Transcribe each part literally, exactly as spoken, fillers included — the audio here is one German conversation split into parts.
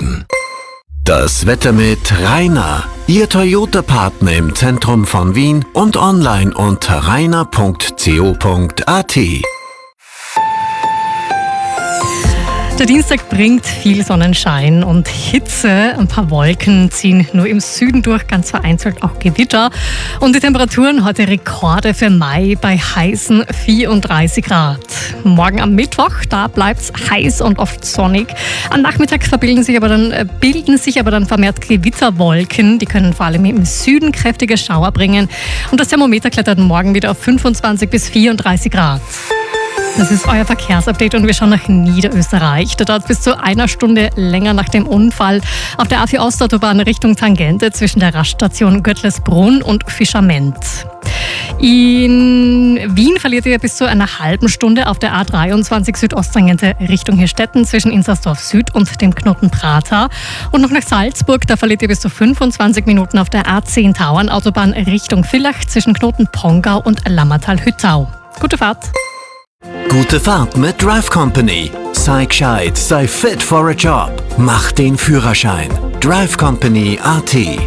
Sonnenschein. Das Wetter mit Rainer, Ihr Toyota-Partner im Zentrum von Wien und online unter rainer punkt co punkt at. Der Dienstag bringt viel Sonnenschein und Hitze. Ein paar Wolken ziehen nur im Süden durch, ganz vereinzelt auch Gewitter. Und die Temperaturen heute Rekorde für Mai bei heißen vierunddreißig Grad. Morgen am Mittwoch, da bleibt es heiß und oft sonnig. Am Nachmittag verbilden sich aber dann, bilden sich aber dann vermehrt Gewitterwolken. Die können vor allem im Süden kräftige Schauer bringen. Und das Thermometer klettert morgen wieder auf fünfundzwanzig bis vierunddreißig Grad. Das ist euer Verkehrsupdate und wir schauen nach Niederösterreich. Da dauert es bis zu einer Stunde länger nach dem Unfall auf der A vier Ostautobahn Richtung Tangente zwischen der Raststation Göttlesbrunn und Fischament. In Wien verliert ihr bis zu einer halben Stunde auf der A dreiundzwanzig Südosttangente Richtung Hirstetten zwischen Inzersdorf Süd und dem Knoten Prater. Und noch nach Salzburg, da verliert ihr bis zu fünfundzwanzig Minuten auf der A zehn Tauernautobahn Richtung Villach zwischen Knoten Pongau und Lammertal-Hüttau. Gute Fahrt! Gute Fahrt mit Drive Company. Sei gescheit, sei fit for a job. Mach den Führerschein. Drive Company Punkt at.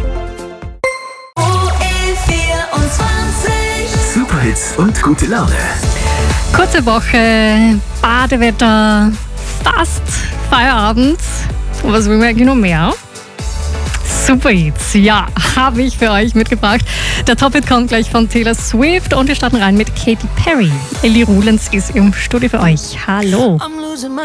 Superhits und gute Laune. Kurze Woche, Badewetter, fast Feierabend. Und was will man eigentlich noch mehr? Super Hits, ja, habe ich für euch mitgebracht. Der Top-Hit kommt gleich von Taylor Swift und wir starten rein mit Katy Perry. Ellie Ruhlens ist im Studio für euch. Hallo.